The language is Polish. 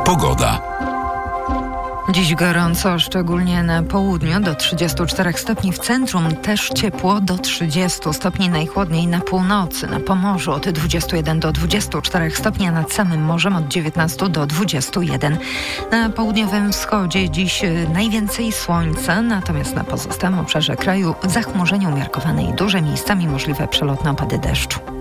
Pogoda. Dziś gorąco, szczególnie na południu do 34 stopni, w centrum też ciepło do 30 stopni, najchłodniej na północy, na Pomorzu od 21 do 24 stopni, a nad samym morzem od 19 do 21. Na południowym wschodzie dziś najwięcej słońca, natomiast na pozostałym obszarze kraju zachmurzenie umiarkowane i duże, miejscami możliwe przelotne opady deszczu.